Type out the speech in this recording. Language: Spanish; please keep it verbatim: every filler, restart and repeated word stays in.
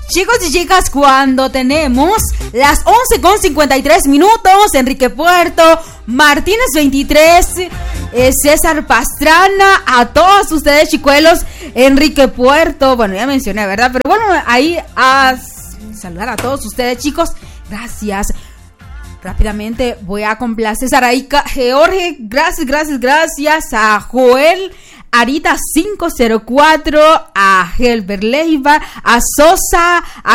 Chicos y chicas, cuando tenemos las once con cincuenta y tres minutos, Enrique Puerto, Martínez veintitrés, eh, César Pastrana, a todos ustedes, chicuelos, Enrique Puerto, bueno, ya mencioné, ¿verdad? Pero bueno, ahí a saludar a todos ustedes, chicos, gracias. Rápidamente voy a complacer a Araíca, George, gracias, gracias, gracias a Joel Arita cinco cero cuatro, a Helber Leiva, a Sosa, a